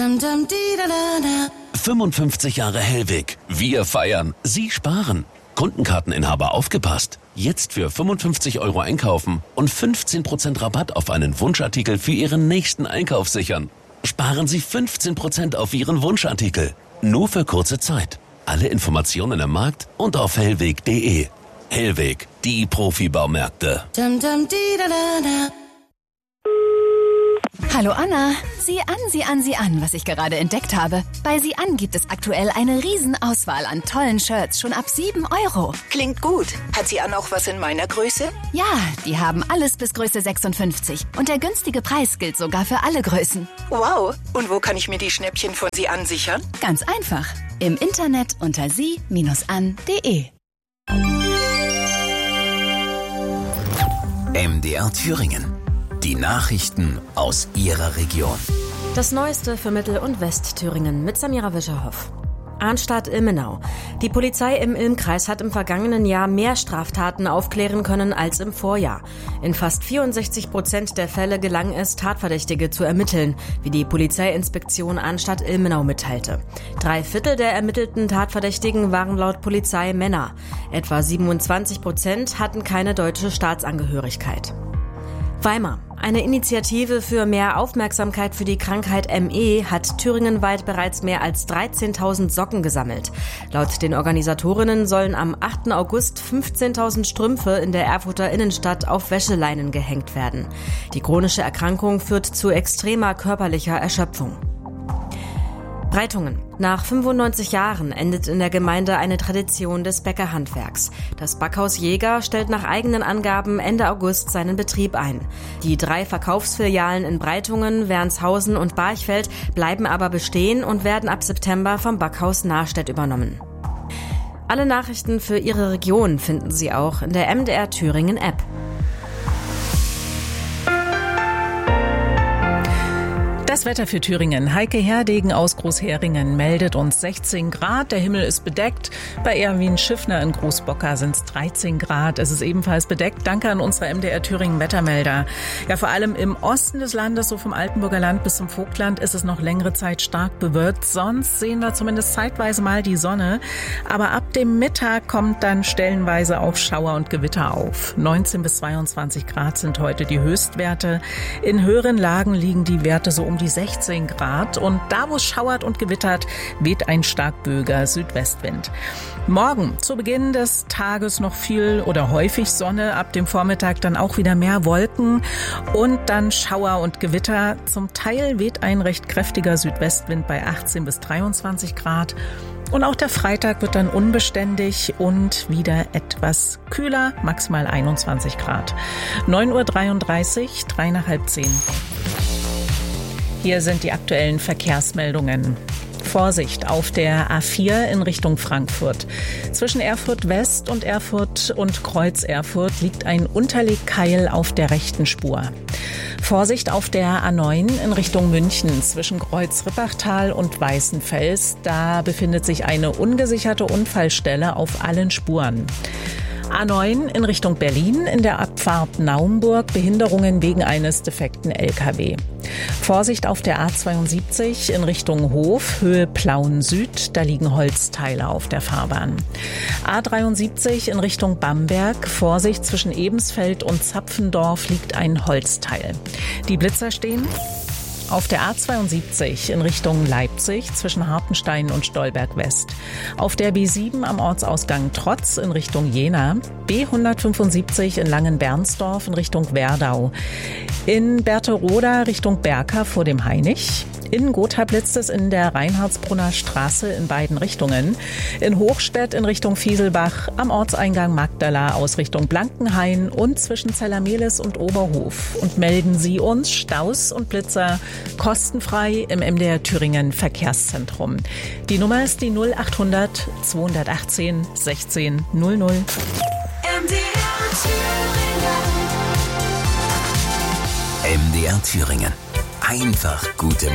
55 Jahre Hellweg. Wir feiern. Sie sparen. Kundenkarteninhaber aufgepasst. Jetzt für 55 € einkaufen und 15% Rabatt auf einen Wunschartikel für Ihren nächsten Einkauf sichern. Sparen Sie 15% auf Ihren Wunschartikel. Nur für kurze Zeit. Alle Informationen im Markt und auf hellweg.de. Hellweg, die Profi-Baumärkte. Hallo Anna, sieh an, was ich gerade entdeckt habe. Bei Sieh an gibt es aktuell eine Riesenauswahl an tollen Shirts schon ab 7 €. Klingt gut. Hat Sieh an auch was in meiner Größe? Ja, die haben alles bis Größe 56 und der günstige Preis gilt sogar für alle Größen. Wow, und wo kann ich mir die Schnäppchen von Sieh an sichern? Ganz einfach, im Internet unter sie-an.de. MDR Thüringen. Die Nachrichten aus Ihrer Region. Das Neueste für Mittel- und Westthüringen mit Samira Wischerhoff. Arnstadt-Ilmenau. Die Polizei im Ilm-Kreis hat im vergangenen Jahr mehr Straftaten aufklären können als im Vorjahr. In fast 64% der Fälle gelang es, Tatverdächtige zu ermitteln, wie die Polizeiinspektion Arnstadt-Ilmenau mitteilte. 3/4 der ermittelten Tatverdächtigen waren laut Polizei Männer. Etwa 27% hatten keine deutsche Staatsangehörigkeit. Weimar. Eine Initiative für mehr Aufmerksamkeit für die Krankheit ME hat thüringenweit bereits mehr als 13.000 Socken gesammelt. Laut den Organisatorinnen sollen am 8. August 15.000 Strümpfe in der Erfurter Innenstadt auf Wäscheleinen gehängt werden. Die chronische Erkrankung führt zu extremer körperlicher Erschöpfung. Breitungen. Nach 95 Jahren endet in der Gemeinde eine Tradition des Bäckerhandwerks. Das Backhaus Jäger stellt nach eigenen Angaben Ende August seinen Betrieb ein. Die 3 Verkaufsfilialen in Breitungen, Wernshausen und Barchfeld bleiben aber bestehen und werden ab September vom Backhaus Nahrstedt übernommen. Alle Nachrichten für Ihre Region finden Sie auch in der MDR Thüringen App. Das Wetter für Thüringen. Heike Herdegen aus Großheringen meldet uns 16 Grad. Der Himmel ist bedeckt. Bei Erwin Schiffner in Großbocker sind es 13 Grad. Es ist ebenfalls bedeckt. Danke an unsere MDR Thüringen Wettermelder. Ja, vor allem im Osten des Landes, so vom Altenburger Land bis zum Vogtland, ist es noch längere Zeit stark bewölkt. Sonst sehen wir zumindest zeitweise mal die Sonne. Aber ab dem Mittag kommt dann stellenweise auch Schauer und Gewitter auf. 19 bis 22 Grad sind heute die Höchstwerte. In höheren Lagen liegen die Werte so um die 16 Grad und da, wo es schauert und gewittert, weht ein stark böiger Südwestwind. Morgen zu Beginn des Tages noch viel oder häufig Sonne, ab dem Vormittag dann auch wieder mehr Wolken und dann Schauer und Gewitter. Zum Teil weht ein recht kräftiger Südwestwind bei 18 bis 23 Grad. Und auch der Freitag wird dann unbeständig und wieder etwas kühler, maximal 21 Grad. 9:33 Uhr, 3 nach halb 10. Hier sind die aktuellen Verkehrsmeldungen. Vorsicht auf der A4 in Richtung Frankfurt. Zwischen Erfurt West und Erfurt und Kreuz Erfurt liegt ein Unterlegkeil auf der rechten Spur. Vorsicht auf der A9 in Richtung München zwischen Kreuz Rippachtal und Weißenfels. Da befindet sich eine ungesicherte Unfallstelle auf allen Spuren. A9 in Richtung Berlin, in der Abfahrt Naumburg, Behinderungen wegen eines defekten LKW. Vorsicht auf der A72 in Richtung Hof, Höhe Plauen Süd, da liegen Holzteile auf der Fahrbahn. A73 in Richtung Bamberg, Vorsicht zwischen Ebensfeld und Zapfendorf liegt ein Holzteil. Die Blitzer stehen auf der A72 in Richtung Leipzig zwischen Hartenstein und Stolberg West. Auf der B7 am Ortsausgang Trotz in Richtung Jena. B175 in Langenbernsdorf in Richtung Werdau. In Berthe-Roda Richtung Berka vor dem Hainich. In Gotha blitzt es in der Reinhardsbrunner Straße in beiden Richtungen. In Hochstedt in Richtung Fieselbach, am Ortseingang Magdala aus Richtung Blankenhain und zwischen Zellermelis und Oberhof. Und melden Sie uns Staus und Blitzer kostenfrei im MDR Thüringen Verkehrszentrum. Die Nummer ist die 0800 218 16 00. MDR Thüringen. Einfach gute